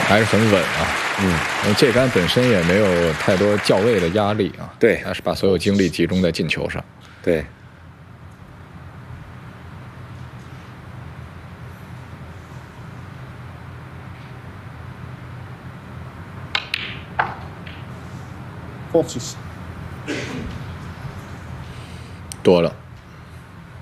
还是很稳啊。这杆本身也没有太多较位的压力啊。 对， 还是把所有精力集中在进球上。 对。 多了。